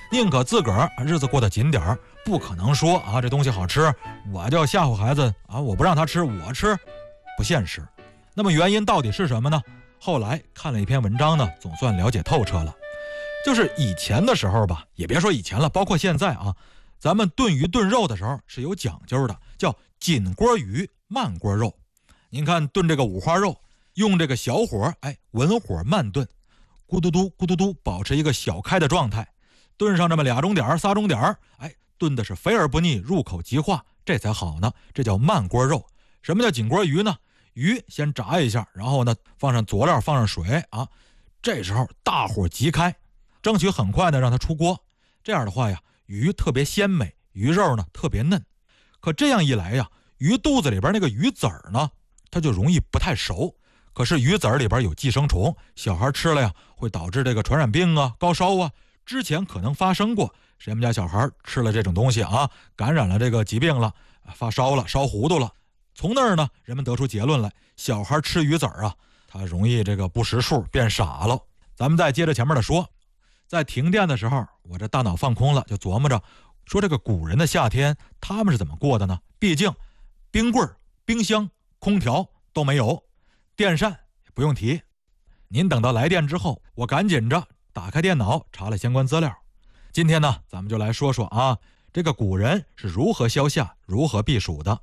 宁可自个儿日子过得紧点，不可能说啊这东西好吃，我就吓唬孩子啊，我不让他吃，我吃，不现实。那么原因到底是什么呢？后来看了一篇文章呢，总算了解透彻了。就是以前的时候吧，也别说以前了，包括现在啊，咱们炖鱼炖肉的时候是有讲究的，叫紧锅鱼慢锅肉。您看炖这个五花肉，用这个小火，文火慢炖，咕嘟嘟咕嘟嘟，保持一个小开的状态，炖上这么2盅点3盅点，炖的是肥而不腻，入口即化，这才好呢，这叫慢锅肉。什么叫紧锅鱼呢？鱼先炸一下，然后呢放上佐料，放上水啊，这时候大火急开，争取很快的让它出锅。这样的话呀，鱼特别鲜美，鱼肉呢特别嫩。可这样一来呀，鱼肚子里边那个鱼籽儿呢，它就容易不太熟。可是鱼籽儿里边有寄生虫，小孩吃了呀，会导致这个传染病啊、高烧啊。之前可能发生过，谁们家小孩吃了这种东西啊，感染了这个疾病了，发烧了，烧糊涂了。从那儿呢，人们得出结论来，小孩吃鱼籽儿啊，他容易这个不识数，变傻了。咱们再接着前面的说，在停电的时候，我这大脑放空了，就琢磨着说这个古人的夏天他们是怎么过的呢？毕竟冰棍、冰箱、空调都没有，电扇也不用提。您等到来电之后，我赶紧着打开电脑查了相关资料。今天呢，咱们就来说说啊，这个古人是如何消夏、如何避暑的。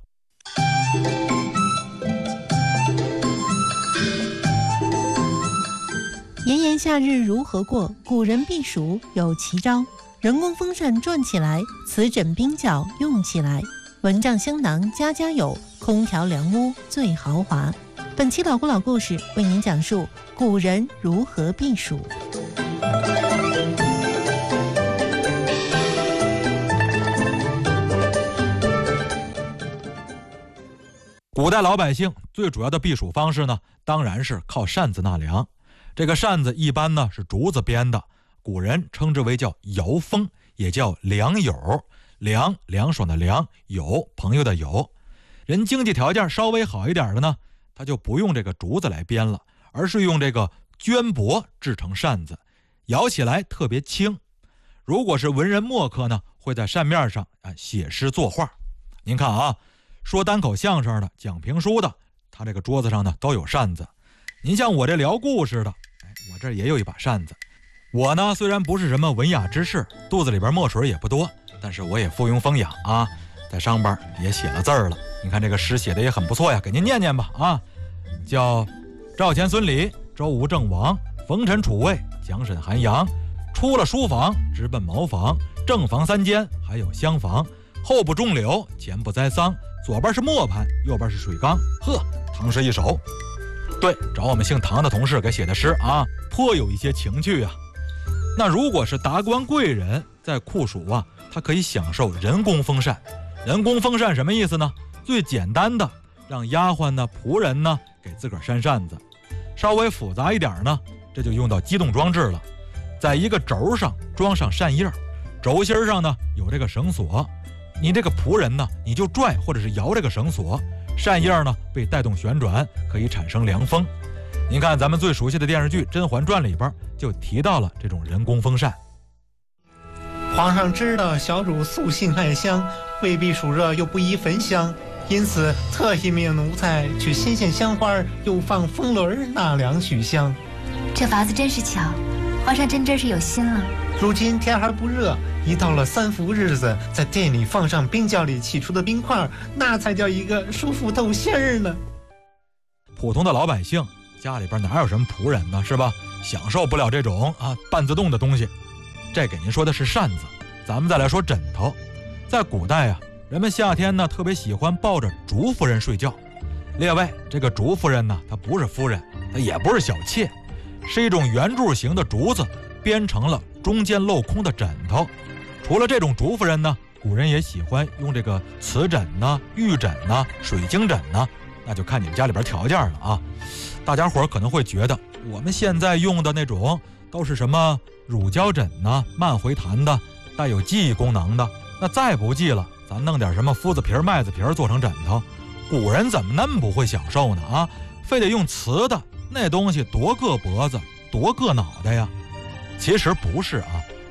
炎炎夏日如何过？古人避暑有奇招。人工风扇转起来，瓷枕冰脚用起来，蚊帐香囊家家有，空调凉屋最豪华。本期老古老故事为您讲述古人如何避暑。 古代老百姓最主要的避暑方式呢，当然是靠扇子纳凉。这个扇子一般呢是竹子编的，古人称之为叫摇风，也叫凉友。凉，凉爽的凉，友，朋友的友。人经济条件稍微好一点的呢，他就不用这个竹子来编了，而是用这个绢帛制成扇子，摇起来特别轻。如果是文人墨客呢，会在扇面上写诗作画。您看啊，说单口相声的、讲评书的，他这个桌子上呢都有扇子。您像我这聊故事的，我这也有一把扇子。我呢虽然不是什么文雅之士，肚子里边墨水也不多，但是我也附庸风雅啊，在上边也写了字儿了。你看这个诗写的也很不错呀，给您念念吧啊，叫赵钱孙李周吴郑王冯陈楚卫蒋沈韩杨，出了书房直奔茅房，正房3间还有厢房，后不中柳前不栽桑，左边是磨盘，右边是水缸。呵，唐诗一首。对，找我们姓唐的同事给写的诗啊，颇有一些情趣啊。那如果是达官贵人在酷暑啊，他可以享受人工风扇。人工风扇什么意思呢？最简单的，让丫鬟呢、仆人呢给自个儿扇扇子。稍微复杂一点呢，这就用到机动装置了。在一个轴上装上扇叶，轴心上呢有这个绳索，你这个仆人呢，你就拽或者是摇这个绳索，扇叶呢被带动旋转，可以产生凉风。您看咱们最熟悉的电视剧《甄嬛传》里边就提到了这种人工风扇。 皇上知道小主素性爱香，未避暑热又不宜焚香，因此特意命奴才取新鲜香花，又放风轮纳凉许香。 这法子真是巧，皇上真是有心了。 如今天还不热，一到了3伏日子，在店里放上冰窖里起出的冰块，那才叫一个舒服透心儿呢。 普通的老百姓家里边哪有什么仆人呢，是吧？享受不了这种半自动的东西。这给您说的是扇子，咱们再来说枕头。在古代啊，人们夏天呢特别喜欢抱着竹夫人睡觉。列位，这个竹夫人呢，她不是夫人，她也不是小妾，是一种圆柱形的竹子编成了中间镂空的枕头。除了这种竹夫人呢，古人也喜欢用这个瓷枕呢、玉枕呢、水晶枕呢，那就看你们家里边条件了啊。大家伙可能会觉得我们现在用的那种都是什么乳胶枕呢、慢回弹的，带有记忆功能的，那再不济了，咱弄点什么麸子皮、麦子皮做成枕头。古人怎么那么不会享受呢啊？非得用瓷的，那东西多硌脖子，多硌脑袋呀。其实不是啊，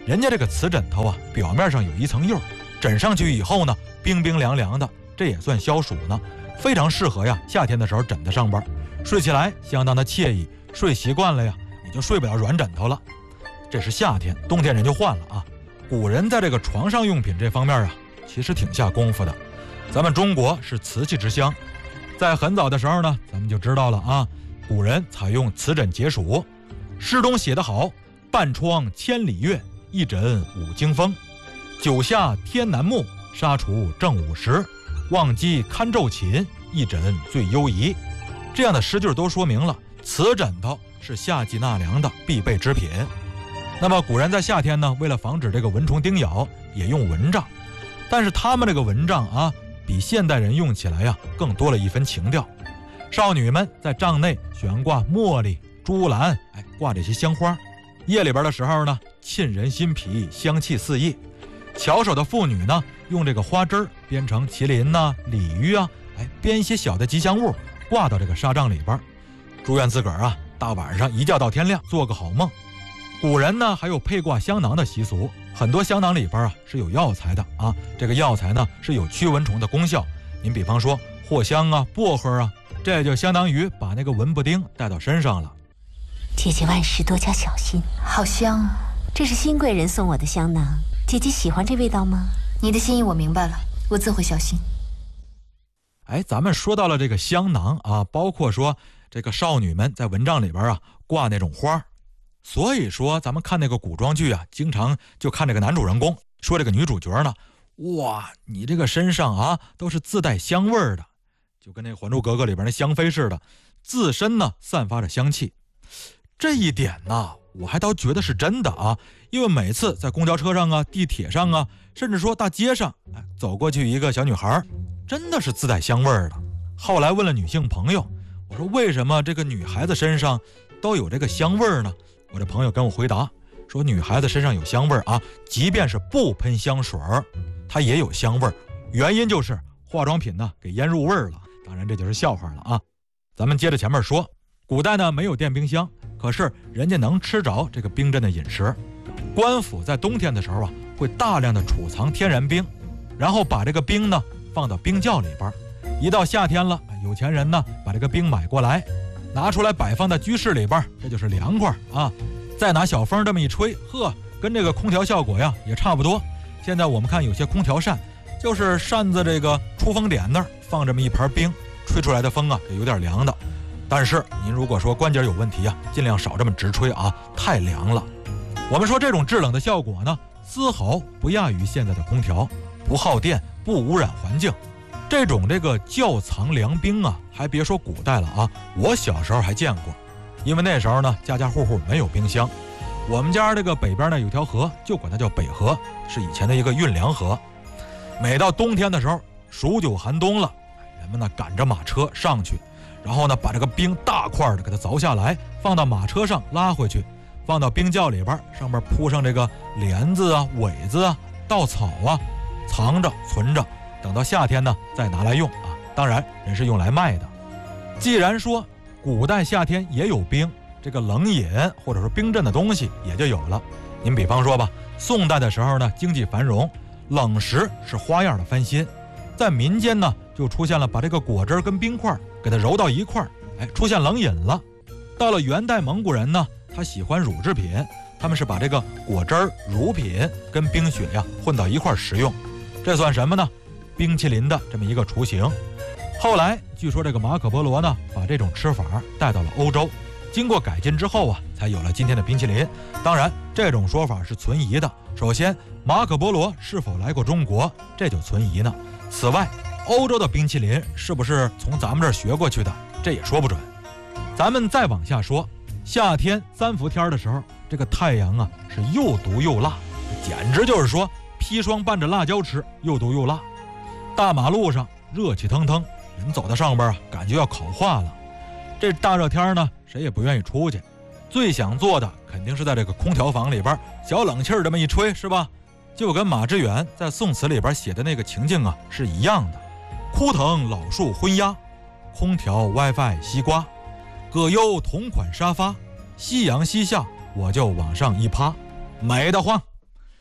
人家这个瓷枕头啊，表面上有一层釉，枕上去以后呢，冰冰凉凉的，这也算消暑呢，非常适合呀夏天的时候枕在上边，睡起来相当的惬意。睡习惯了呀，你就睡不了软枕头了。这是夏天，冬天人就换了啊。古人在这个床上用品这方面啊，其实挺下功夫的。咱们中国是瓷器之乡，在很早的时候呢，咱们就知道了啊，古人采用瓷枕解暑。诗中写得好，半窗千里月，一枕五经风。九下天南木，纱厨正午时。忘机看昼寝，一枕最优宜。这样的诗句都说明了瓷枕头是夏季纳凉的必备之品。那么古人在夏天呢，为了防止这个蚊虫叮咬，也用蚊帐。但是他们这个蚊帐啊，比现代人用起来呀，更多了一分情调。少女们在帐内悬挂茉莉、珠兰，挂这些香花。夜里边的时候呢，沁人心脾，香气四溢。巧手的妇女呢，用这个花枝编成麒麟呐、鲤鱼啊，编一些小的吉祥物，挂到这个纱帐里边。祝愿自个儿啊，大晚上一觉到天亮，做个好梦。古人呢，还有配挂香囊的习俗，很多香囊里边啊是有药材的啊，这个药材呢是有驱蚊虫的功效。您比方说藿香啊、薄荷啊，这就相当于把那个蚊不叮带到身上了。 姐姐万事多加小心。 好香啊！ 这是新贵人送我的香囊，姐姐喜欢这味道吗？ 你的心意我明白了，我自会小心。 咱们说到了这个香囊啊，包括说这个少女们在蚊帐里边啊挂那种花。所以说咱们看那个古装剧啊，经常就看这个男主人公说这个女主角呢，哇，你这个身上啊都是自带香味儿的，就跟那个《还珠格格》里边那香妃似的，自身呢散发着香气。这一点呢，我还倒觉得是真的啊，因为每次在公交车上啊、地铁上啊，甚至说大街上，走过去一个小女孩，真的是自带香味儿的。后来问了女性朋友，我说为什么这个女孩子身上都有这个香味儿呢？我这朋友跟我回答说，女孩子身上有香味儿啊，即便是不喷香水她也有香味儿，原因就是化妆品呢给腌入味儿了。当然这就是笑话了啊。咱们接着前面说，古代呢没有电冰箱，可是人家能吃着这个冰镇的饮食。官府在冬天的时候啊，会大量的储藏天然冰，然后把这个冰呢放到冰窖里边。一到夏天了，有钱人呢把这个冰买过来，拿出来摆放在居室里边，这就是凉快啊。再拿小风这么一吹，跟这个空调效果呀也差不多。现在我们看有些空调扇，就是扇子这个出风点那儿放这么一盘冰，吹出来的风啊也有点凉的。但是您如果说关节有问题啊，尽量少这么直吹啊，太凉了。我们说这种制冷的效果呢，丝毫不亚于现在的空调，不耗电，不污染环境。这个窖藏凉冰啊，还别说古代了啊，我小时候还见过。因为那时候呢，家家户户没有冰箱，我们家这个北边呢有条河，就管它叫北河，是以前的一个运粮河。每到冬天的时候，数九寒冬了，人们呢赶着马车上去，然后呢把这个冰大块的给它凿下来，放到马车上拉回去，放到冰窖里边，上面铺上这个帘子啊、苇子啊、稻草啊，藏着存着，等到夏天呢再拿来用啊。当然人是用来卖的。既然说古代夏天也有冰，这个冷饮或者说冰镇的东西也就有了。您比方说吧，宋代的时候呢，经济繁荣，冷食是花样的翻新，在民间呢就出现了把这个果汁跟冰块给它揉到一块，出现冷饮了。到了元代，蒙古人呢他喜欢乳制品，他们是把这个果汁乳品跟冰雪呀混到一块食用，这算什么呢？冰淇淋的这么一个雏形。后来据说这个马可波罗呢把这种吃法带到了欧洲，经过改进之后啊，才有了今天的冰淇淋。当然这种说法是存疑的，首先马可波罗是否来过中国，这就存疑呢。此外欧洲的冰淇淋是不是从咱们这儿学过去的，这也说不准。咱们再往下说，夏天三伏天的时候，这个太阳啊是又毒又辣，简直就是说砒霜拌着辣椒吃，又毒又辣。大马路上热气腾腾，人走到上边啊，感觉要烤化了。这大热天呢，谁也不愿意出去，最想做的肯定是在这个空调房里边，小冷气这么一吹，是吧？就跟马致远在宋词里边写的那个情境啊是一样的。枯藤老树昏鸦，空调 WiFi 西瓜，葛优同款沙发，夕阳西下，我就往上一趴，美得慌。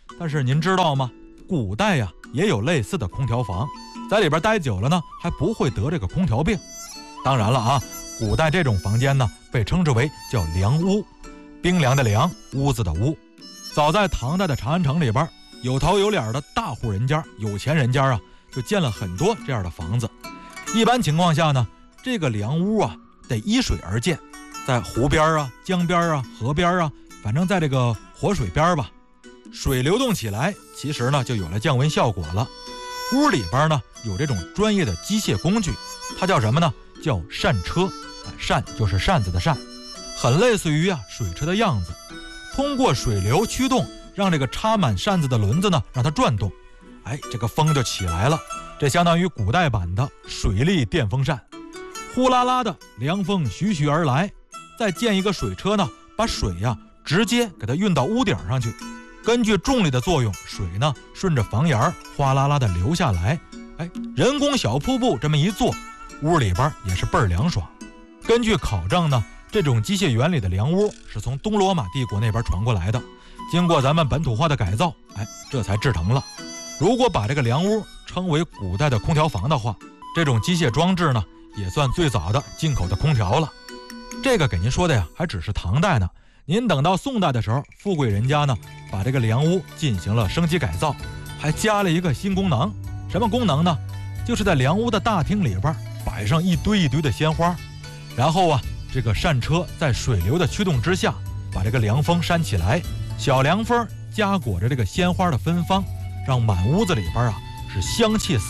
但是您知道吗？古代呀也有类似的空调房，在里边待久了呢，还不会得这个空调病。当然了啊，古代这种房间呢，被称之为叫凉屋，冰凉的凉，屋子的屋。早在唐代的长安城里边，有头有脸的大户人家、有钱人家啊，就建了很多这样的房子。一般情况下呢，这个凉屋啊，得依水而建，在湖边啊、江边啊、河边啊，反正在这个活水边吧，水流动起来，其实呢就有了降温效果了。屋里边呢有这种专业的机械工具，它叫什么呢？叫扇车。扇就是扇子的扇，很类似于水车的样子。通过水流驱动，让这个插满扇子的轮子呢，让它转动，这个风就起来了。这相当于古代版的水力电风扇，呼啦啦的凉风徐徐而来。再建一个水车呢，把水直接给它运到屋顶上去，根据重力的作用，水呢顺着房檐哗啦啦的流下来。人工小瀑布这么一做，屋里边也是倍儿凉爽。根据考证呢，这种机械原理的凉屋是从东罗马帝国那边传过来的，经过咱们本土化的改造，这才制成了。如果把这个凉屋称为古代的空调房的话，这种机械装置呢，也算最早的进口的空调了。这个给您说的还只是唐代呢。您等到宋代的时候，富贵人家呢，把这个凉屋进行了升级改造，还加了一个新功能。什么功能呢？就是在凉屋的大厅里边摆上一堆一堆的鲜花，然后这个扇车在水流的驱动之下，把这个凉风扇起来，小凉风夹裹着这个鲜花的芬芳，让满屋子里边是香气四